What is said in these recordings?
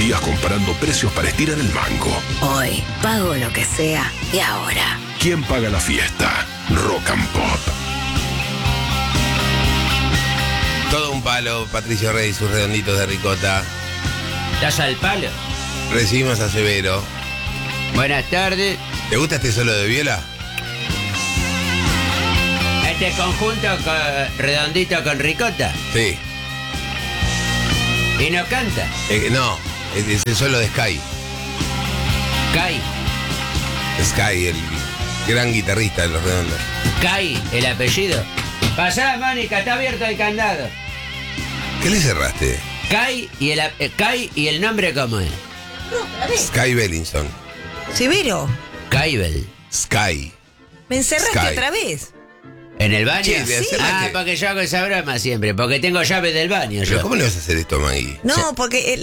días comparando precios para estirar el mango. Hoy pago lo que sea y ahora. ¿Quién paga la fiesta? Rock and Pop. Todo un palo, Patricio Rey y sus redonditos de ricota. ¿Estás al palo? Recibimos a Severo. Buenas tardes. ¿Te gusta este solo de viola? Este conjunto redondito con ricota. Sí. ¿Y no canta? No, es el solo de Sky. Kai. Sky, el gran guitarrista de Los Redondos. Kai, el apellido. Pasá, Mónica, está abierto el candado. ¿Qué le cerraste? Kai y el nombre, ¿cómo es? Sky Bellinson. Severo, Kaibel. Sky. me encerraste Sky. otra vez. ¿En el baño? Sí, de hacer Ah, que- porque yo hago esa broma siempre, porque tengo llave del baño ¿Pero yo. cómo le vas a hacer esto, Maggie? No, porque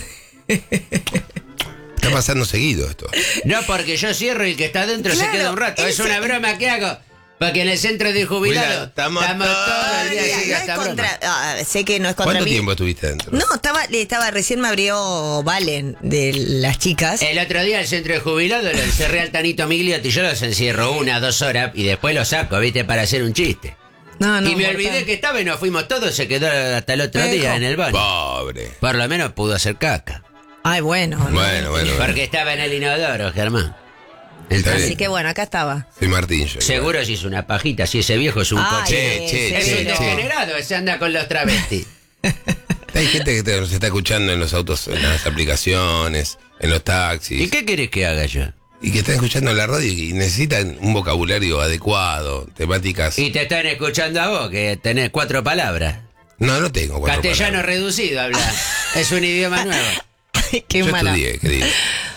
Está pasando seguido esto. No, porque yo cierro y el que está adentro Claro, se queda un rato. Es ese- una broma que hago. Porque en el centro de jubilados Cuidado, estamos todo el día no así es hasta contra, broma. sé que no es contra ¿Cuánto mí. tiempo estuviste adentro? No, estaba recién me abrió Valen de las chicas. El otro día el centro de jubilados lo encerré al Tanito Migliotti y yo los encierro 1 o 2 horas y después los saco, ¿viste? Para hacer un chiste. No, y me mortal. olvidé que estaba y nos fuimos todos, se quedó hasta el otro Me día dejó. en el baño. Pobre. Por lo menos pudo hacer caca. Ay, bueno. no. Bueno. Porque estaba en el inodoro, Germán. Está Así bien. que bueno, acá estaba. Soy Martín yo. Seguro se hizo una pajita, si ese viejo es un Ay, coche. Che, Es un Severo. degenerado, ese anda con los travestis. Hay gente que nos está escuchando en los autos, en las aplicaciones, en los taxis. ¿Y qué querés que haga yo? Y que están escuchando la radio y necesitan un vocabulario adecuado, temáticas. Y te están escuchando a vos, que tenés 4 palabras. No tengo cuatro Castellano palabras. reducido habla. Es un idioma nuevo. Qué Yo mala. estudié, querido.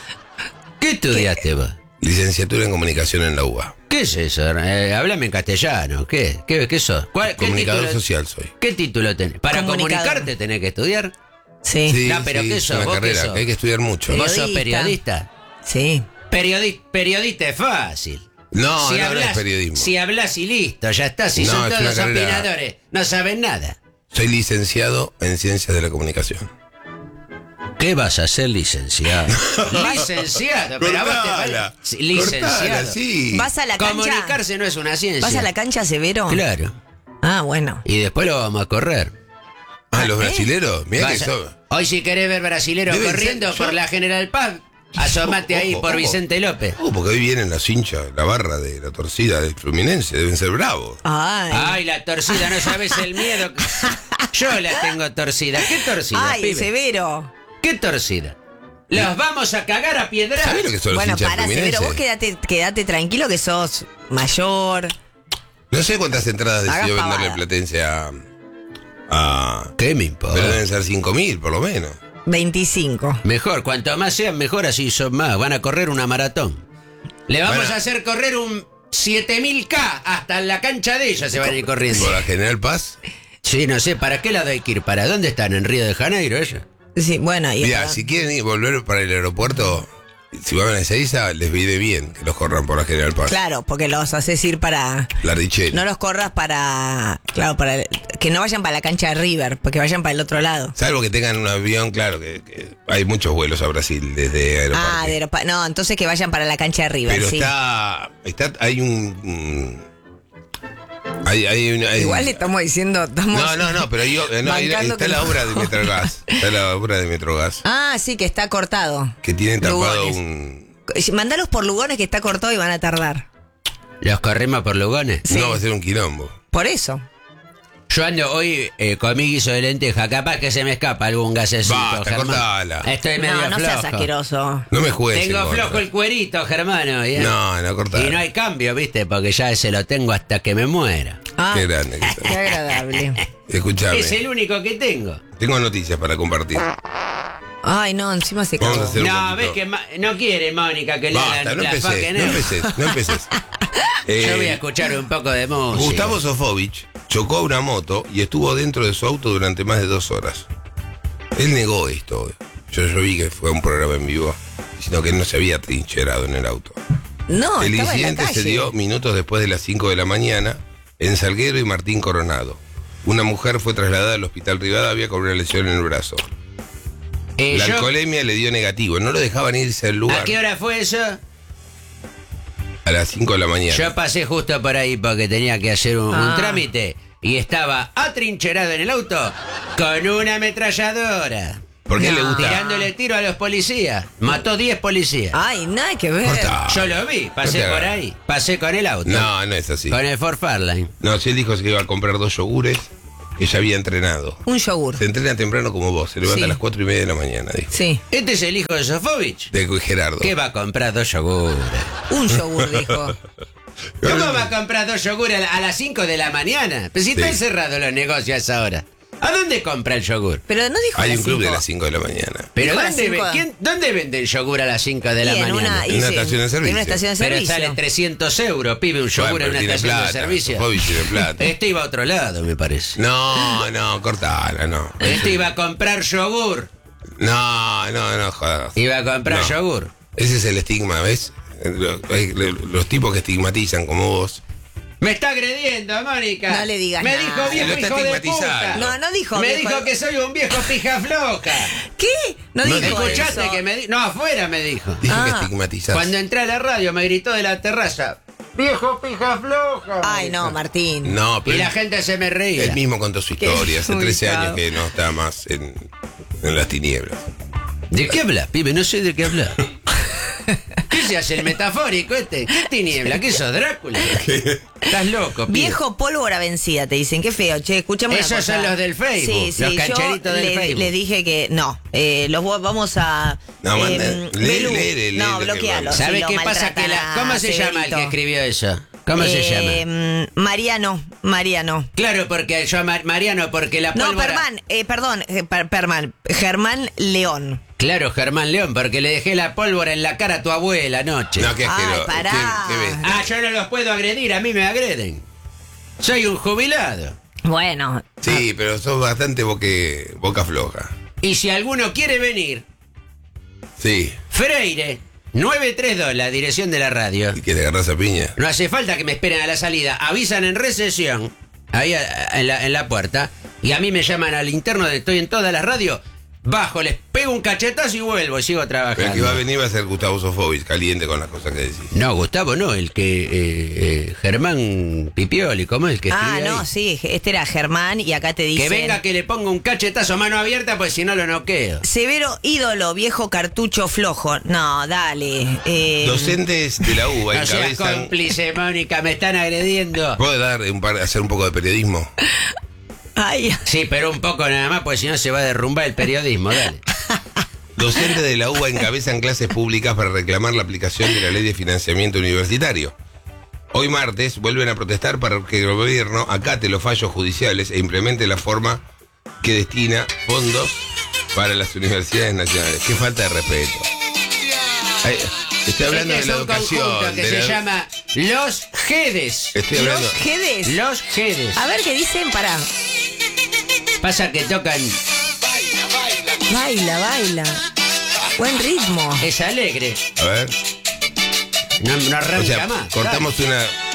¿Qué estudiaste vos? Licenciatura en comunicación en la UBA. ¿Qué es eso? Háblame en castellano. ¿Qué sos? ¿Qué Comunicador título, social soy. ¿Qué título tenés? ¿Para Comunicador. comunicarte tenés que estudiar? Sí. No, pero ¿qué es sos? una ¿Vos qué carrera sos? que hay que estudiar mucho. Sí. ¿Vos sos Periodista. periodista? Sí. Periodista es fácil. No, si no hablas, es periodismo. Si hablas y listo, ya está. Si No, son es todos una carrera- opinadores, no saben nada. Soy licenciado en Ciencias de la Comunicación. ¿Qué vas a hacer, licenciado? Licenciado, pero a vos te Cortala, parece. Licenciado. cortala, sí. ¿Vas a la cancha? Comunicarse no es una ciencia. ¿Vas a la cancha, Severo? Claro. Ah, bueno. Y después lo vamos a correr. Los brasileros, mirá que Vas a- son. Hoy si querés ver brasileros Deben corriendo ser- por yo- la General Paz, asomate ahí Ojo, por ojo. Vicente López. Porque hoy vienen los hinchas, la barra de la torcida del Fluminense, deben ser bravos. Ay. Ay, la torcida, no sabes el miedo. Yo la tengo torcida. ¿Qué torcida, Ay, pibe? Severo. ¿Qué torcida? Los vamos a cagar a piedras. ¿Sabés lo que son los Bueno, hinchas para, Severo, vos fluminenses? quedate tranquilo que sos mayor. No sé cuántas entradas Hagas decidió venderle pavada. Platense a ¿Qué me pero importa? deben ser 5.000 por lo menos. 25. Mejor, cuanto más sean, mejor así son más. Van a correr una maratón. Le vamos Bueno. a hacer correr un 7000K hasta en la cancha de ellos se van a ir corriendo. Por la General Paz. Sí, no sé, ¿para qué lado hay que ir? ¿Para dónde están? ¿En Río de Janeiro ellos? Sí, bueno, y Mira, si quieren volver para el aeropuerto, si van a Ezeiza, les viene bien que los corran por la General Paz. claro, porque los haces ir para. La Richel. No los corras para. Claro, para. Que no vayan para la cancha de River, porque vayan para el otro lado. Salvo que tengan un avión, claro, que hay muchos vuelos a Brasil desde Aeroparque. Ah, no, entonces que vayan para la cancha de River, Pero sí. hay un... Hay Igual le estamos diciendo. Estamos No, pero bancando está que la no. obra de Metrogas. Está la obra de Metrogas. Ah, sí, que está cortado. Que tienen tapado Lugones. un... Mandalos por Lugones que está cortado y van a tardar. ¿Los corrimos por Lugones? Sí. No, va a ser un quilombo. Por eso. Yo ando hoy comí guiso de lenteja, capaz que se me escapa algún gasecito, Basta, Germán. cortala. Estoy medio No, no seas flojo. asqueroso. No me juegues. en Tengo contra. flojo el cuerito, Germano. ¿eh? No, cortala. Y no hay cambio, ¿viste? Porque ya ese lo tengo hasta que me muera. Ah, Qué grande que qué sos. agradable. Escuchame. Es el único que tengo. Tengo noticias para compartir. Ay, no, encima se Vamos a cagó. hacer un No, poquito. ves que no quiere Mónica que le Basta, hagan no la empeces, fucking no news. empeces, no empeces. Yo voy a escuchar un poco de música. Gustavo Sofovich chocó una moto y estuvo dentro de su auto durante más de 2 horas. Él negó esto. Yo vi que fue un programa en vivo, sino que él no se había trincherado en el auto. No, El estaba en la incidente se calle. dio minutos después de las 5 de la mañana en Salguero y Martín Coronado. Una mujer fue trasladada al hospital Rivadavia con una lesión en el brazo. La yo- alcoholemia le dio negativo, no lo dejaban irse al lugar. ¿A qué hora fue eso? A las 5 de la mañana. Yo pasé justo por ahí porque tenía que hacer un trámite y estaba atrincherado en el auto con una ametralladora. ¿Por qué le gusta? Tirándole tiro a los policías. Mató 10 policías. Ay, nada que ver. Corta. Yo lo vi, pasé No te por hagas. ahí. Pasé con el auto. No, no es así. Con el Ford Fairlane. No, si él dijo que iba a comprar 2 yogures, que ya había entrenado. Un yogur. Se entrena temprano como vos, se levanta Sí. a las 4:30 de la mañana, dijo. Sí, Este es el hijo de Sofovich. De Gerardo. ¿Qué va a comprar 2 yogures? un yogur, dijo. ¿Cómo va a comprar 2 yogures a las 5 de la mañana? Pues si están Sí. cerrados los negocios a esa hora. ¿A dónde compra el yogur? Pero no dijo Hay las un club de 5. las 5 de la mañana. ¿Pero Dijo a las dónde, 5. ¿dónde venden yogur a las 5 de la Y en mañana? una, En una estación de servicio. En una estación de Pero servicio. sale 300 euros, pibe, un yogur Bueno, en pero una tiene estación plata, de servicio. Sofovich tiene plata. Este iba a otro lado, me parece. No, cortala, no. Este iba a comprar yogur. No, jodas. Iba a comprar No. yogur. Ese es el estigma, ¿ves? Los tipos que estigmatizan como vos. Me está agrediendo, Mónica. No le digas Me nada. dijo viejo Lo está hijo de puta. estigmatizando. No, no dijo Me viejo- dijo que soy un viejo pija floja. ¿Qué? No No dijo ¿Escuchaste eso. que me dijo? No, afuera me dijo. Dijo que Ah. estigmatizás. Cuando entré a la radio me gritó de la terraza. Viejo pija floja. Ay, no, Martín. No, Y pero la gente se me reía. él mismo contó su historia. Hace 13 ubicado. años que no está más en las tinieblas. ¿De qué hablas, pibe? No sé de qué hablas. ¿Qué se hace el metafórico este? ¿Qué tiniebla? ¿Qué sos, Drácula? Estás loco, pibe. Viejo pólvora vencida, te dicen. Qué feo, che, escúchame una Esos cosa. son los del Facebook, Sí, sí, los cancheritos del Facebook. le dije que no, vamos a... No, manda, Belú. lee No, lo que bloquealo. manda. si ¿Sabe lo qué pasa? Que maltratan ¿Cómo a se llama el Severito? que escribió eso? ¿Cómo se llama? Mariano. Claro, porque yo, Mariano, porque la No, pólvora... Germán León. Claro, Germán León, porque le dejé la pólvora en la cara a tu abuela anoche. No, qué Ay, asqueroso. pará. ¿Qué ves? Ah, yo no los puedo agredir, a mí me agreden. Soy un jubilado. Bueno, Sí, pero sos bastante boca floja. Y si alguno quiere venir, Sí. Freire, 932, la dirección de la radio. ¿Y que te agarrás a piña? No hace falta que me esperen a la salida. Avisan en recesión, ahí en la puerta, y a mí me llaman al interno de estoy en todas las radios. Bajo, les pego un cachetazo y vuelvo y sigo Pero el que va a trabajando. venir va a ser Gustavo Sofovich, caliente con las cosas que decís. No, Gustavo no, el que Germán Pipioli, ¿cómo es el que escribe no, ahí? sí, este era Germán y acá te dicen... Que venga que le ponga un cachetazo a mano abierta, pues si no lo noqueo. Severo ídolo, viejo cartucho flojo. No, dale. Docentes de la UBA No seas encabezan... cómplice, Mónica, me están agrediendo. ¿Puedo hacer un poco de periodismo? Ay, Sí, pero un poco nada más, pues si no se va a derrumbar el periodismo, dale. Docentes de la UBA encabezan clases públicas para reclamar la aplicación de la ley de financiamiento universitario. Hoy martes vuelven a protestar para que el gobierno acate los fallos judiciales e implemente la forma que destina fondos para las universidades nacionales. Qué falta de respeto. Ay, estoy hablando Este de es la un conjunto educación. que de se la- llama Los Jedes. Estoy hablando... los Jedes. Los Jedes. A ver qué dicen para. Pasa que tocan, Baila. Buen ritmo. es alegre. A ver. No arranca O sea, más. cortamos una